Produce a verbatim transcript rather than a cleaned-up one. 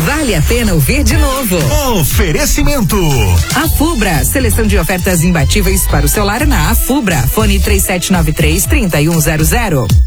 vale a pena ouvir de novo. Oferecimento. Afubra, seleção de ofertas imbatíveis para o celular na Afubra. Fone três sete nove três, três um zero zero.